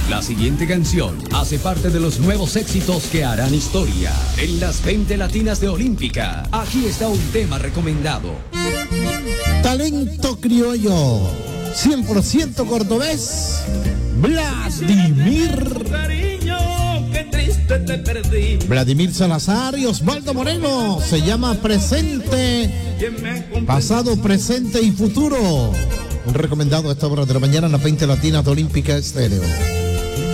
La siguiente canción hace parte de los nuevos éxitos que harán historia en las 20 latinas de Olímpica. Aquí está un tema recomendado. Talento criollo, 100% cordobés, Vladimir. Cariño, qué triste te perdí. Vladimir Salazar y Osvaldo Moreno. Se llama Presente, Pasado, Presente y Futuro. Un recomendado a esta hora de la mañana en las 20 latinas de Olímpica Estéreo.